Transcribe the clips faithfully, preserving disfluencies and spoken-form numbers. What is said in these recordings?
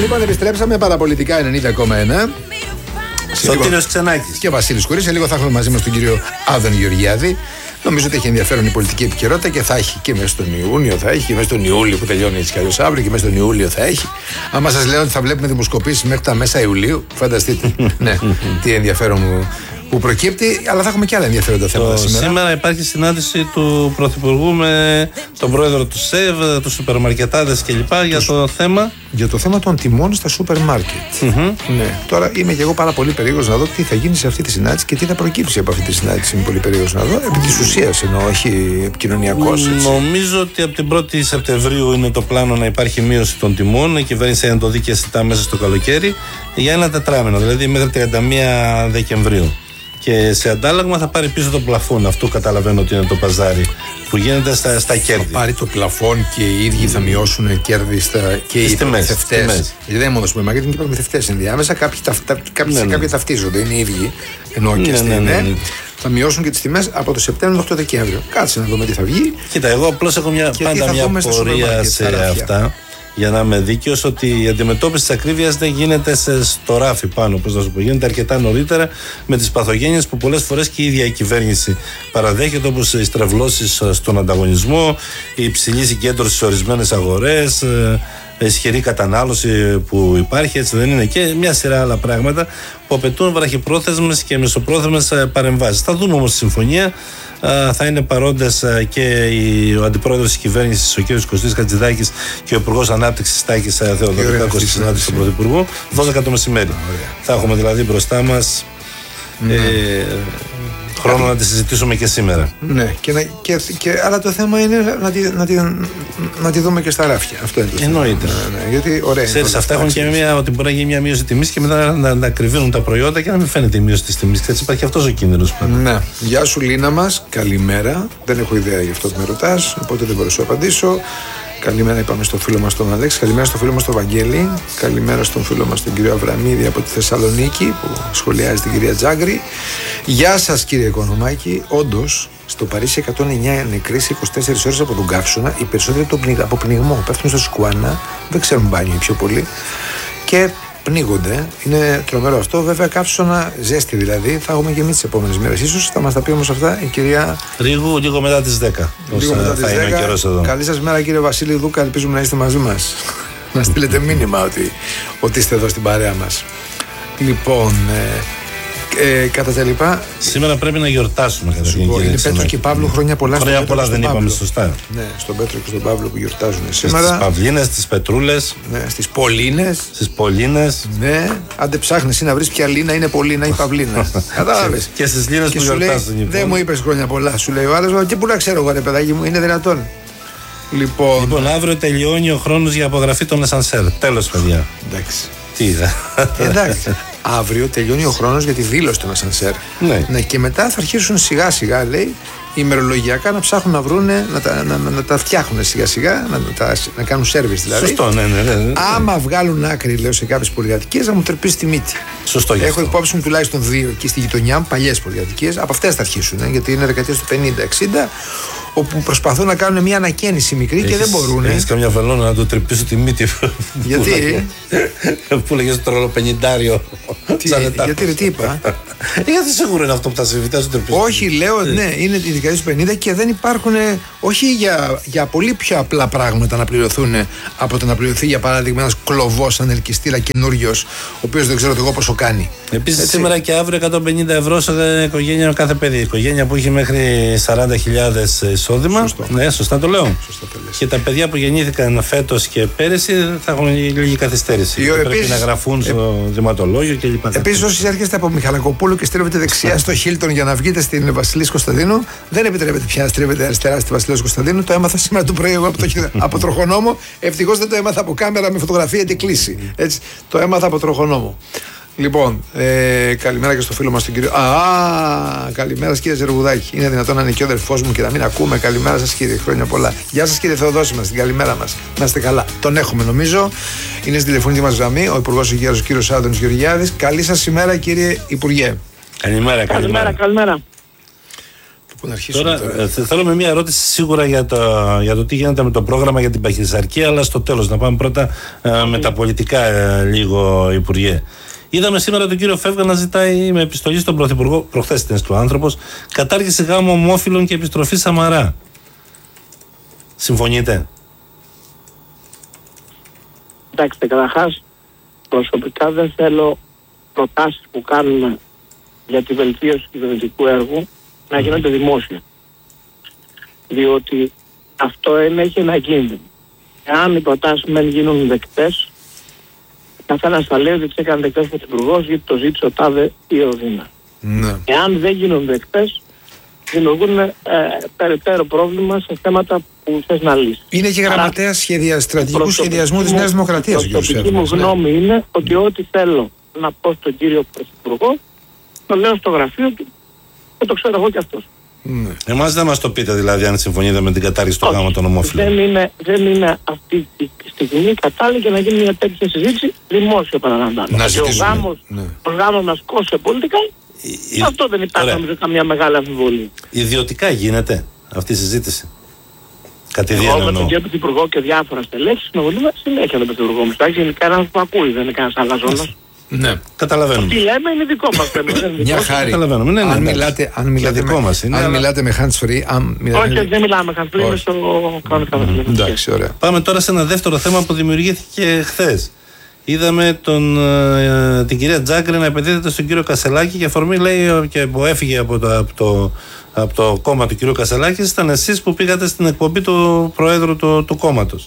Λοιπόν, επιστρέψαμε παραπολιτικά ενενήντα κόμμα ένα. Σωτήριος Ξενάκης και Βασίλης Κουρής. Σε λίγο θα έχουμε μαζί μας τον κύριο Άδων Γεωργιάδη. Νομίζω ότι έχει ενδιαφέρον η πολιτική επικαιρότητα και θα έχει και μέσα στον Ιούνιο, θα έχει και μέσα στον Ιούλιο που τελειώνει έτσι κι αλλιώς αύριο και μέσα στον Ιούλιο θα έχει. Άμα σας λέω ότι θα βλέπουμε δημοσκοπήσεις μέχρι τα μέσα Ιουλίου, φανταστείτε. Ναι, τι ενδιαφέρον μου που προκύπτει, αλλά θα έχουμε και άλλα ενδιαφέροντα θέματα σήμερα. Σήμερα υπάρχει συνάντηση του Πρωθυπουργού με τον πρόεδρο του ΣΕΒ, του σούπερμαρκετάδες κλπ. Για το θέμα. Για το θέμα των τιμών στα σούπερ μάρκετ. Mm-hmm. Ναι. Τώρα είμαι και εγώ πάρα πολύ περίεργος να δω τι θα γίνει σε αυτή τη συνάντηση και τι θα προκύψει από αυτή τη συνάντηση. Είμαι πολύ περίεργος να δω. Επί της ουσίας εννοώ, όχι επικοινωνιακός. Νομίζω ότι από την πρώτη Σεπτεμβρίου είναι το πλάνο να υπάρχει μείωση των τιμών. Η κυβέρνηση να το δει και αισθητά μέσα στο καλοκαίρι για ένα τετράμινο, δηλαδή μέχρι τριάντα μία Δεκεμβρίου. Και σε αντάλλαγμα θα πάρει πίσω το πλαφόν. Αυτό καταλαβαίνω ότι είναι το παζάρι που γίνεται στα, στα κέρδη. Θα πάρει το πλαφόν και οι ίδιοι θα μειώσουν κέρδη στα, και οι προμηθευτές. Γιατί δεν είναι μόνο στο σούπερ μάρκετ, είναι και οι προμηθευτές ενδιάμεσα. Κάποιοι, ταυτα, κάποιοι, ναι, ναι. κάποιοι ταυτίζονται, είναι οι ίδιοι. Ενώ και ναι, στην ναι, ναι, ναι. θα μειώσουν και τις τιμές από το Σεπτέμβριο μέχρι το Δεκέμβριο. Κάτσε να δούμε τι θα βγει. Κοίτα, εγώ απλώς έχω μια, πάντα μια πορεία σε αυτά. Για να είμαι δίκαιος ότι η αντιμετώπιση της ακρίβειας δεν γίνεται σε, στο ράφι πάνω, όπως να σου πω. Γίνεται αρκετά νωρίτερα με τις παθογένειες που πολλές φορές και η ίδια η κυβέρνηση παραδέχεται, όπως οι στρεβλώσεις στον ανταγωνισμό, η υψηλή συγκέντρωση σε ορισμένες αγορές, η ισχυρή κατανάλωση που υπάρχει, έτσι δεν είναι, και μια σειρά άλλα πράγματα που απαιτούν βραχυπρόθεσμες και μεσοπρόθεσμες παρεμβάσεις. Θα δούμε όμως τη συμφωνία. Θα είναι παρόντες και ο αντιπρόεδρος της κυβέρνησης, ο κ. Κωστής Χατζηδάκης, και ο υπουργός Ανάπτυξης Τάκης Θεοδωρικάκος στη συνάντηση του Πρωθυπουργού, δώδεκα το μεσημέρι. Θα έχουμε δηλαδή μπροστά μας ναι. ε, χρόνο να τη συζητήσουμε και σήμερα. Ναι, και, να, και, και, αλλά το θέμα είναι να τη, να, τη, να τη δούμε και στα ράφια. Αυτό είναι το εννοείται. Ναι, ναι, γιατί ωραία. Ξέρεις, αυτά έχουν και μια, ότι μπορεί να γίνει μια μείωση τιμής και μετά να, να, να κρυβίνουν τα προϊόντα και να μην φαίνεται η μείωση της τιμής. Έτσι υπάρχει αυτός ο κίνδυνος. Ναι. Γεια σου Λίνα μας, καλημέρα. Δεν έχω ιδέα γι' αυτό που με ρωτάς, οπότε δεν μπορώ να σου απαντήσω. Καλημέρα, είπαμε στο φίλο μας τον Αλέξη. Καλημέρα στο φίλο μας τον Βαγγέλη. Καλημέρα στον φίλο μας τον κύριο Αβραμίδη από τη Θεσσαλονίκη που σχολιάζει την κυρία Τζάγκρη. Γεια σας κύριε Οικονομάκη. Όντως, στο Παρίσι εκατόν εννιά νεκροί σε είκοσι τέσσερις ώρες από τον καύσωνα. Οι περισσότεροι από πνιγμό πέφτουν στο σκουάνα, δεν ξέρουν μπάνιο πιο πολύ. Και πνίγονται. Είναι τρομερό αυτό. Βέβαια, καύσωνα ζέστη δηλαδή. Θα έχουμε και εμείς τις επόμενες μέρες. Ίσως θα μας τα πει όμως αυτά η κυρία Ρίγου λίγο μετά τις δέκα. Λίγο μετά τις δέκα. Καλή σας μέρα κύριε Βασίλη Δούκα. Ελπίζουμε να είστε μαζί μας. Να στείλετε μήνυμα ότι, ότι είστε εδώ στην παρέα μας. Λοιπόν, ε, ε, κατά τα λοιπά. Σήμερα πρέπει να γιορτάσουμε κατά την Είναι Πέτρο και Παύλου, χρόνια πολλά. Χρόνια πολλά δεν είπαμε σωστά. Ναι, στον Πέτρο και στον Παύλο που γιορτάζουν σήμερα. Στις Παυλίνες, στις Πετρούλες. Ναι, στις Πολίνες. Στις Πολίνες. Ναι, άντε ψάχνεις ή να βρεις ποια Λίνα είναι Πολίνα ή Παυλίνα. Κατάλαβες. Και στις Λίνες που γιορτάζουν. Δεν μου είπες χρόνια πολλά, σου λέει ο άλλος, και πού να ξέρω εγώ ρε παιδάκι μου, είναι δυνατόν. Λοιπόν, λοιπόν, αύριο τελειώνει ο χρόνος για απογραφή των ασανσέρ. Τέλος, παιδιά. Εντάξει. Τι είδα. Εντάξει. Αύριο τελειώνει ο χρόνος για τη δήλωση των ασανσέρ. Ναι. Ναι. Και μετά θα αρχίσουν σιγά σιγά, λέει, ημερολογιακά να ψάχνουν να βρουν, να τα, να, να, να τα φτιάχνουν σιγά σιγά, να, τα, να κάνουν σέρβις δηλαδή. Σωστό, ναι, ναι, ναι, ναι. Άμα βγάλουν άκρη, λέω, σε κάποιες πολυκατοικίες, να μου τρυπήσει τη μύτη. Σωστό. Έχω υπόψη μου τουλάχιστον δύο εκεί στη γειτονιά μου, παλιές πολυκατοικίες. Από αυτές θα αρχίσουν, ε, γιατί είναι δεκαετίες του πενήντα εξήντα, όπου προσπαθούν να κάνουν μια ανακαίνιση μικρή. Έχεις, και δεν μπορούν. Έχεις καμιά βελόνα να του τρυπήσω τη μύτη. Γιατί? Που λέγες το τρολοπενιντάριο. Γιατί ρε, τι είπα? Γιατί σίγουρα είναι αυτό που θα συμβεί. Όχι, λέω, ναι, είναι τη δεκαετία του πενήντα και δεν υπάρχουν, όχι για, για πολύ πιο απλά πράγματα να πληρωθούν από το να πληρωθεί για παράδειγμα ένας κλωβός ανελκυστήρα καινούριος, ο οποίος δεν ξέρω εγώ πόσο κάνει. Επίσης σήμερα και αύριο εκατόν πενήντα ευρώ σε οικογένεια κάθε παιδί. Οικογένεια που έχει μέχρι σαράντα χιλιάδες εισόδημα. Σωστό. Ναι, σωστά το λέω. Σωστά το λες. Και τα παιδιά που γεννήθηκαν φέτος και πέρυσι θα έχουν λίγη καθυστέρηση. Επίσης, πρέπει να γραφούν ε, στο δηματολόγιο κλπ. Επίσης, όσοι έρχεστε από Μιχαλακοπούλου και στρίβετε δεξιά στο Χίλτον για να βγείτε στην Βασιλής Κωνσταντίνου, δεν επιτρέπεται πια να στρίβετε αριστερά στη Βασιλής Κωνσταντίνου. Το έμαθα σήμερα το πρωί εγώ από, το, από τροχονόμο. Ευτυχώς δεν το έμαθα από κάμερα με φωτογραφία και κλίση. Έτσι, το έμαθα από τροχονόμο. Λοιπόν, ε, καλημέρα και στο φίλο μας τον κύριο. Α, καλημέρα κύριε Ζεργουδάκη. Είναι δυνατόν να είναι και ο αδερφός μου και να μην ακούμε? Καλημέρα σας κύριε, χρόνια πολλά. Γεια σας κύριε Θεοδόση μας, την καλημέρα μας. Να είστε καλά. Τον έχουμε νομίζω. Είναι στη τηλεφωνική μας γραμμή ο Υπουργός Υγείας, ο κύριος Άδωνης Γεωργιάδης. Καλή σας ημέρα κύριε Υπουργέ. Καλημέρα, καλημέρα. Καλημέρα, καλημέρα. Τώρα, τώρα. Θέλω με μια ερώτηση σίγουρα για το, για το τι γίνεται με το πρόγραμμα για την παχυσαρκία, αλλά στο τέλος να πάμε πρώτα ε, με τα πολιτικά ε, λίγο, Υπουργέ. Είδαμε σήμερα τον κύριο Φεύγα να ζητάει με επιστολή στον Πρωθυπουργό, προχθές ήταν του άνθρωπος, κατάργηση γάμου ομόφυλων και επιστροφή Σαμαρά. Συμφωνείτε? Κοιτάξτε, καταρχάς, προσωπικά δεν θέλω προτάσεις που κάνουμε για τη βελτίωση του κυβερνητικού έργου να γίνονται δημόσια. Διότι αυτό έχει ένα κίνδυνο. Εάν οι προτάσεις μεν γίνουν δεκτές, καθένας θα λέει ότι τις έκανε δεκτές ο Υπουργός γιατί το ζήτησε ο τάδε ή ο Δήνα. Ναι. Εάν δεν γίνουν δεκτές, δημιουργούν ε, περαιτέρω πρόβλημα σε θέματα που θες να λύσεις. Είναι και γραμματέας σχεδια... στρατηγικού σχεδιασμού της Νέας Δημοκρατίας. Η προσωπική μου γνώμη ναι. είναι ότι ό,τι θέλω να πω στον κύριο Πρωθυπουργό, το λέω στο γραφείο του και το ξέρω εγώ κι αυτός. Ναι. Εμάς δεν μας το πείτε δηλαδή αν συμφωνείτε με την κατάργηση του γάμου των ομόφυλων. Δεν είναι, δεν είναι αυτή τη στιγμή κατάλληλη για να γίνει μια τέτοια συζήτηση δημόσια, παραλαμβάνω. Να ο γάμος, ναι. ο γάμος μας κόσε πολιτικά, η... αυτό δεν υπάρχει νομίζω καμία μεγάλη αμφιβολία. Ιδιωτικά γίνεται αυτή η συζήτηση? Εγώ με τον κύριο Πρωθυπουργό και διάφορα στελέχη συνομιλούμε συνέχεια με τον Πρωθυπουργό μου. Εντάξει, είναι κανένας που ακούει, δεν είναι κανένας αλαζόνας. Ναι, καταλαβαίνουμε. Τι λέμε είναι δικό μας θέμα. Μια χάρη. Καταλαβαίνουμε. Ναι, ναι, αν μιλάτε, αν μιλάτε, με, μας είναι, αν αλλά... μιλάτε με hands free. Αν μιλάτε... Όχι, δεν μιλάμε hands free, είμαι στο κανονικά mm, εντάξει, ωραία. Πάμε τώρα σε ένα δεύτερο θέμα που δημιουργήθηκε χθες. Είδαμε τον, ε, την κυρία Τζάκρη να επενδύεται στον κύριο Κασελάκη και αφορμή λέει και που έφυγε από το, από το, από το κόμμα του κύριου Κασελάκη ήταν εσείς που πήγατε στην εκπομπή του Προέδρου του, του κόμματος.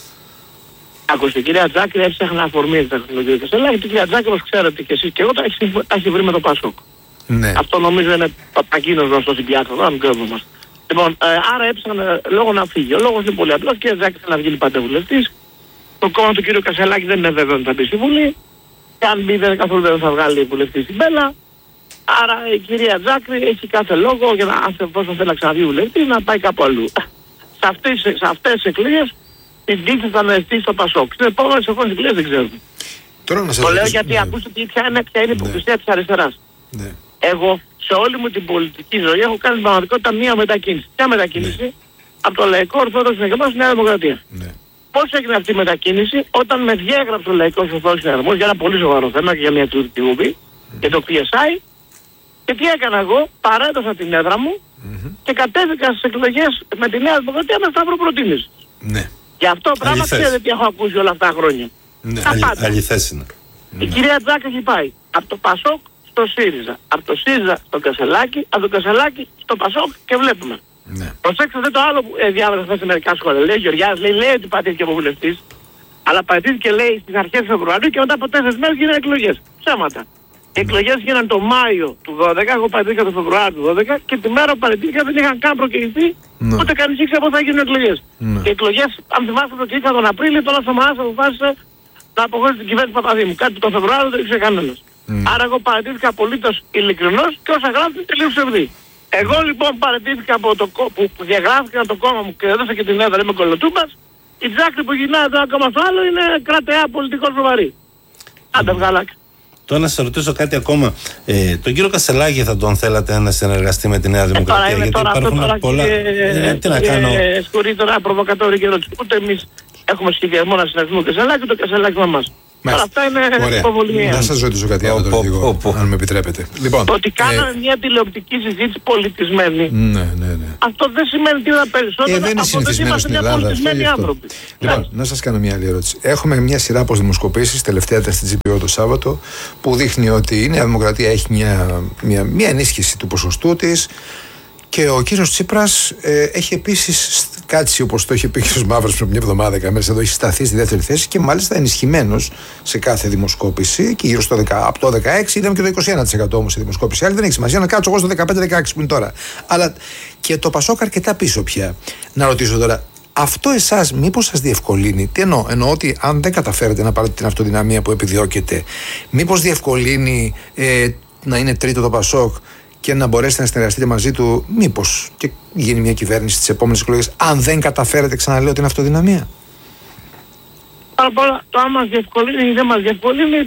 Ακούστε, η κυρία Τζάκρη έψαχνα αφορμή τον κύριο Κασελάκη. Η κυρία Τζάκρη, όπως ξέρετε και εσείς και εγώ, τα έχει, τα έχει βρει με το Πασόκ. Ναι. Αυτό νομίζω είναι παπακίνος γνωστός στην πιάτσα, δεν κρύβουμε μας. Λοιπόν, ε, άρα έψαχνα λόγω να φύγει. Ο λόγος είναι πολύ απλός. Η κυρία Τζάκρη θέλει να βγει παντεβουλευτής. Το κόμμα του κύριου Κασελάκη δεν είναι βέβαιο ότι θα μπει στη Βουλή. Και αν μπει δεν καθόλου δεν θα βγάλει βουλευτή στην Μπέλα. Άρα η κυρία Τζάκρη έχει κάθε λόγο για να, αν θέλει να ξαναβγεί βουλευτή, να πάει κάπου αλλού. Σε αυτές, σε αυτές τις εκλογές την τύχη θα αναζητήσει στο Πασόκ. Στην επόμενη επόμενες εκλογές δεν ξέρουμε. Τώρα να σας το λέω γιατί ναι. ακούστε ποια είναι, ποια είναι η υποψηφία ναι. της αριστεράς. Ναι. Εγώ σε όλη μου την πολιτική ζωή έχω κάνει στην πραγματικότητα μία μετακίνηση. Ποια μετακίνηση? Ναι. Από το Λαϊκό Ορθόδοξο Συναγερμό στη Νέα Δημοκρατία. Ναι. Πώς έγινε αυτή η μετακίνηση? Όταν με διέγραψε ο Λαϊκός Ορθόδοξος Συναγερμός για ένα πολύ σοβαρό θέμα και για μια τουρκική γουμπή και το πι ες άι. Και τι έκανα εγώ? Παρέδωσα την έδρα μου mm-hmm. και κατέβηκα στις εκλογές με τη Νέα Δημοκρατία με σταύρο προτίμηση. Ναι. Γι' αυτό πράγμα ξέρετε τι έχω ακούσει όλα αυτά τα χρόνια. Ναι, αληθές είναι. Η ναι. κυρία Τζάκ έχει πάει από το Πασόκ στο ΣΥΡΙΖΑ, από το ΣΥΡΙΖΑ στο Κασελάκη, από το Κασελάκη στο Πασόκ και βλέπουμε. Ναι. Προσέξτε το άλλο που ε, διάβασα σε μερικά σχόλια. Λέει ο Γεωργιάδης, λέει, λέει ότι πατήθηκε από βουλευτής, αλλά πατήθηκε λέει στις αρχές Φεβρουαρίου και μετά από τέσσερις μέρες γίνανε εκλογές. Ψέματα. Οι εκλογές γίνανε το Μάιο του δώδεκα, εγώ παραιτήθηκα το Φεβρουάριο του δώδεκα και τη μέρα που παραιτήθηκα δεν είχαν καν προκριθεί, ναι. ούτε κανείς ήξερε πότε θα γίνουν εκλογές. Ναι. Οι εκλογές, αν θυμάστε το κλείσα τον Απρίλιο, τώρα Σαμαράς αποφάσισε να αποχωρήσει την κυβέρνηση Παπαδήμου. Κάτι που το Φεβρουάριο δεν ήξερε κανένας. Ναι. Άρα εγώ παραιτήθηκα απολύτως ειλικρινώς και όσα γράφουν τελείως ψευδή. Εγώ λοιπόν παραιτήθηκα από το κόμμα που, που διαγράφηκα το κόμμα μου και έδωσα και την έδρα, είμαι κολοτούμπας. Η Τζάκρη που γυρνάει εδώ ακόμα στο άλλο είναι κρατεά πολιτικό σοβαρή. Άντε βγάλακα. Τώρα να σας ρωτήσω κάτι ακόμα. Ε, τον κύριο Κασελάκη θα τον θέλατε να συνεργαστεί με τη Νέα Δημοκρατία? Ε, γιατί τώρα, υπάρχουν τώρα, πολλά... Και, ε, τι να κάνω... Ε, σκουρεί τώρα προβοκατόρικη ερώτηση. Ούτε εμείς έχουμε σχεδιασμό να συνεργαστούμε το Κασελάκη, το Κασελάκη με εμάς. Αλλά αυτά είναι υποβολημία. Να σας ρωτήσω κάτι άλλο τώρα λίγο, αν με επιτρέπετε. Λοιπόν, το ότι κάναμε ε... μια τηλεοπτική συζήτηση πολιτισμένη, ναι, ναι, ναι. αυτό δεν σημαίνει τίποτα περισσότερο. Ε, δεν είναι συνηθισμένο στην Ελλάδα. Πολιτισμένοι άνθρωποι. Λοιπόν, να σας κάνω μια άλλη ερώτηση. Έχουμε μια σειρά από δημοσκοπήσεις, τελευταία ήταν στην τζι πι ο το Σάββατο, που δείχνει ότι η Νέα Δημοκρατία έχει μια, μια, μια ενίσχυση του ποσοστού της. Και ο κύριος Τσίπρας ε, έχει επίσης κάτσει, όπως το είχε πει ο κύριος Μαύρος πριν μια εβδομάδα, καμέρες εδώ, έχει σταθεί στη δεύτερη θέση και μάλιστα ενισχυμένος σε κάθε δημοσκόπηση. Και γύρω στο δέκα, από το δεκαέξι είδαμε και το είκοσι ένα τοις εκατό όμως σε δημοσκόπηση. Άλλη δεν έχει σημασία να κάτσω εγώ στο δεκαπέντε δεκαέξι που είναι τώρα. Αλλά και το Πασόκ αρκετά πίσω πια. Να ρωτήσω τώρα, αυτό εσάς μήπως σας διευκολύνει? Τι εννοώ? Εννοώ ότι αν δεν καταφέρετε να πάρετε την αυτοδυναμία που επιδιώκετε, μήπως διευκολύνει ε, να είναι τρίτο το Πασόκ και να μπορέσετε να συνεργαστείτε μαζί του, μήπως και γίνει μια κυβέρνηση στις επόμενες εκλογές, αν δεν καταφέρετε, ξαναλέω, την αυτοδυναμία? Πάρα πολλά, το αν μας διευκολύνει ή δεν μας διευκολύνει,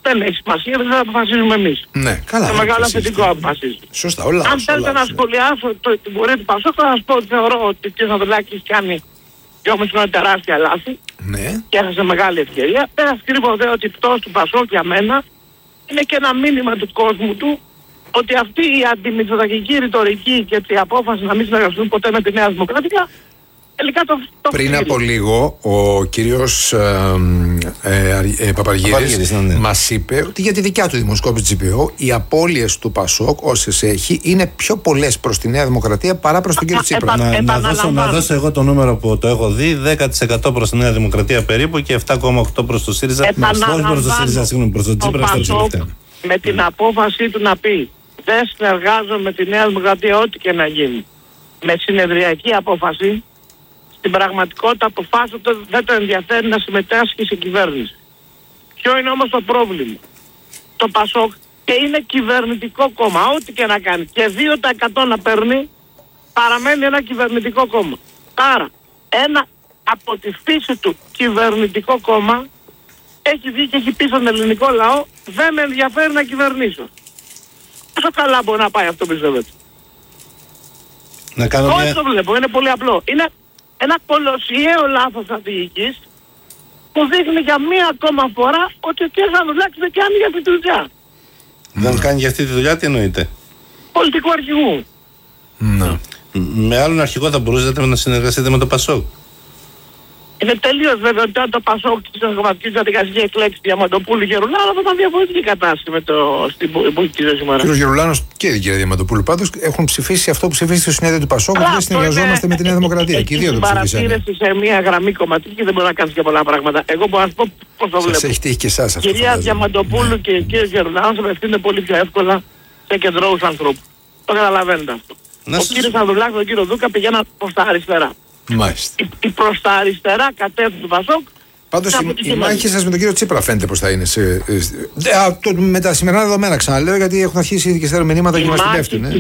Δεν έχει σημασία, δεν θα αποφασίζουμε εμείς. Ναι, καλά. Το μεγάλο αφεντικό αποφασίζει. Σωστά, όλα. Αν θέλετε να σχολιάσω το, την πορεία του Πασόκ, θα σας πω ότι θεωρώ ότι ο κ. Ανδρουλάκης κάνει δυόμιση χρόνια τεράστια λάθη. Ναι. Και έχασε μεγάλη ευκαιρία. Δεν σας κρύβω δε ότι η πτώση του Πασόκ για μένα είναι και ένα μήνυμα του κόσμου του ότι αυτή η αντιμητσοτακική ρητορική και η απόφαση να μην συνεργαστούν ποτέ με τη Νέα Δημοκρατία τελικά το, το Πριν φτύρει. από λίγο ο κύριος ε, ε, ε, Παπαργύρης ναι, ναι. μας είπε ότι για τη δικιά του δημοσκόπηση τζι πι ο οι απώλειες του Πασόκ όσες έχει είναι πιο πολλές προς τη Νέα Δημοκρατία παρά προς τον κύριο Τσίπρα. Να, να, δώσω, να δώσω εγώ το νούμερο που το έχω δει, δέκα τοις εκατό προς τη Νέα Δημοκρατία περίπου και επτά κόμμα οκτώ τοις εκατό προς το ΣΥΡΙΖΑ. Όχι προς το ΣΥΡΙΖΑ, συγγνώμη, προς τον Τσίπρα στα τελευταία. Με την απόφαση του να πει δεν συνεργάζομαι με τη Νέα Δημοκρατία ό,τι και να γίνει. Με συνεδριακή απόφαση, στην πραγματικότητα αποφάσισε ότι δεν το ενδιαφέρει να συμμετάσχει σε κυβέρνηση. Ποιο είναι όμως το πρόβλημα? Το Πασόκ και είναι κυβερνητικό κόμμα, ό,τι και να κάνει. Και δύο τοις εκατό να παίρνει, παραμένει ένα κυβερνητικό κόμμα. Άρα, ένα από τη φύση του κυβερνητικό κόμμα έχει δει και έχει πει στον ελληνικό λαό δεν με ενδιαφέρει να κυβερνήσω. Πόσο καλά μπορεί να πάει αυτό, πιστεύετε? Να κάνω Όχι μια... το βλέπω, είναι πολύ απλό. Είναι ένα κολοσιαίο λάθος στρατηγικής που δείχνει για μία ακόμα φορά ότι ο κ. Ανδρουλάκης δεν κάνει για αυτή τη δουλειά. Δεν κάνει για αυτή τη δουλειά, τι εννοείται? Πολιτικού αρχηγού. Ναι. Με άλλον αρχηγό θα μπορούσατε να συνεργαστείτε με το Πασόκ? Είναι τελείως βέβαιο ότι αν το Πασόκ της Δημοκρατικής Διαδικασίας εκλέξει Διαμαντοπούλου Γερουλάνο θα ήταν διαφορετική κατάσταση με το, στην πολιτική ζωή σήμερα. Ο κ. Γερουλάνος και η κυρία Διαμαντοπούλου πάντως έχουν ψηφίσει αυτό που ψηφίσει στο συνέδριο του Πασόκ ότι δεν συνεργαζόμαστε με τη Νέα Δημοκρατία. Και οι δύο το ψηφίσανε. Παρατήρηση σε μια γραμμή κομματική και δεν μπορεί να κάνει και πολλά πράγματα. Εγώ μπορώ να σου πω πώς το βλέπω. Σας έχει τύχει και εσάς αυτό. Κυρία Διαμαντοπούλου και ο κ. Γερουλάνος απευθύνονται πολύ πιο εύκολα σε κεντρώους ανθρώπους. Το καταλαβαίνετε αυτό. Να ο σας... κ. Ανδρουλάκης και ο κ. Δούκα πηγαίναν προς τα αριστερά. Μάλιστα. Η, η προς τα αριστερά κατεύθυνση του Πασόκ. Πάντως η, η μάχη σας με τον κύριο Τσίπρα φαίνεται πως θα είναι σε, ε, α, το, με τα σημερινά δεδομένα ξαναλέω, γιατί έχουν αρχίσει ήδη και στέλνουν μηνύματα και μας την πέφτουν. Ναι,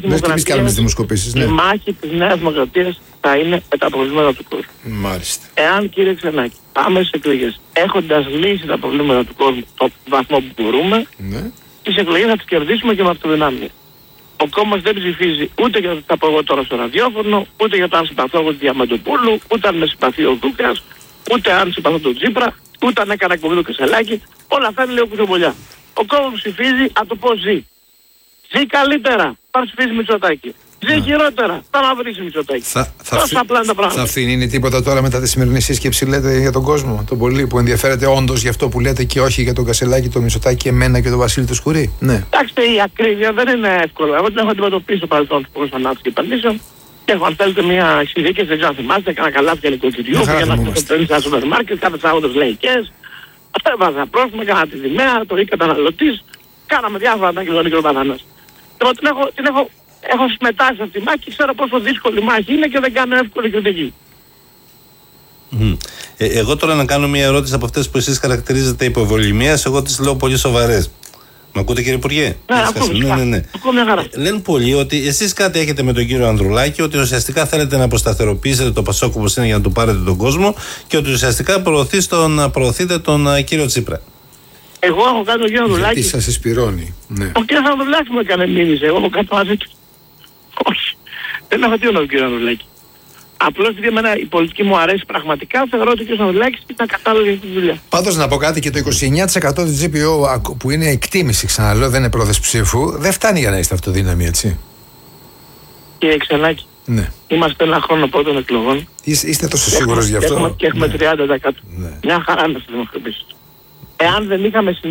ναι. Η μάχη της Νέας Δημοκρατίας θα είναι με τα προβλήματα του κόσμου. Μάλιστα. Εάν, κύριε Ξενάκη, πάμε στις εκλογές έχοντας λύσει τα προβλήματα του κόσμου στον βαθμό που μπορούμε, ναι. τις εκλογές θα τις κερδίσουμε και με αυτοδυνάμεια. Ο κόμμας δεν ψηφίζει ούτε για το θα πω εγώ τώρα στο ραδιόφωνο, ούτε για το αν συμπαθώ εγώ τη Διαμαντοπούλου, ούτε αν με συμπαθεί ο Δούκας, ούτε αν συμπαθώ τον Τσίπρα, ούτε αν έκανα κομμή το Κασελάκη. Όλα αυτά είναι λίγο κουτσομπολιά. Ο κόμμας ψηφίζει από το πώς ζει. Ζει καλύτερα, θα ψηφίζει Μητσοτάκη. Ζει yeah. χειρότερα, θα να βρει Μητσοτάκη. Θα, θα, Τόσο απλά είναι τα πράγματα. Θα φθηνεί τίποτα τώρα μετά τη σημερινή σύσκεψη, λέτε, για τον κόσμο, τον πολύ που ενδιαφέρεται όντως για αυτό που λέτε και όχι για τον Κασελάκη, τον Μητσοτάκη, εμένα και τον Βασίλη του Σκουρί? Ναι. Κοιτάξτε, η ακρίβεια δεν είναι εύκολο. Εγώ την έχω αντιμετωπίσει στο παρελθόν του Υπουργού Ανάπτυξη και Επενδύσεων. Και έχω, αν θέλετε, μια εξειδίκευση, δεν ξέρω αν θυμάστε, έκανα καλά για νοικοκυριού, για να φτιάξει ένα σούπερ μάρκετ, κάθε Σάββατο λαϊκές. Έβαζα πρόσωπα, έκανα τη Δημαία, το ή καταναλωτής, κάναμε διάφορα τα κοινωνικά παθανά. Εγώ την έχω, την έχω, έχω συμμετάσχει σε αυτή τη μάχη και ξέρω πόσο δύσκολη μάχη είναι και δεν κάνω εύκολη κριτική. Mm. Ε, εγώ τώρα να κάνω μια ερώτηση από αυτές που εσείς χαρακτηρίζετε υποβολημίας, εγώ τις λέω πολύ σοβαρές. Μ' ακούτε, κύριε Υπουργέ? Ναι, ακούμε, ναι, ναι, ναι. ακούμε χαρά. Ε, λένε πολλοί ότι εσείς κάτι έχετε με τον κύριο Ανδρουλάκη, ότι ουσιαστικά θέλετε να αποσταθεροποιήσετε το Πασόκ όπως είναι για να του πάρετε τον κόσμο και ότι ουσιαστικά προωθεί στον, προωθείτε τον uh, κύριο Τσίπρα. Εγώ έχω κάνει τον κύριο Ανδρουλάκη. Γιατί σας εισπυρώνει. Ναι. Ο κύριος Ανδρουλάκης μου έκανε μήνυση, εγώ έχω κάνει μαζί του. Όχι. Δεν έχω τίποτα τον κύριο Ανδρουλάκη. Απλώς επειδή εμένα η πολιτική μου αρέσει πραγματικά, θεωρώ ότι ο κ. Ανδρουλάκης ήταν κατάλληλο για τη δουλειά. Πάντως να πω κάτι, και το είκοσι εννέα τοις εκατό του τζι πι ο που είναι εκτίμηση, ξαναλέω, δεν είναι πρόθεση ψήφου, δεν φτάνει για να είστε αυτοδύναμοι, έτσι. Κύριε Ξενάκη, ναι. Είμαστε ένα χρόνο πρώτων εκλογών. Είστε, είστε τόσο σίγουρος γι' αυτό? Και έχουμε, και έχουμε ναι. τριάντα τοις εκατό. Ναι. Μια χαρά είμαστε δημοκρατήσεις. Εάν δεν είχαμε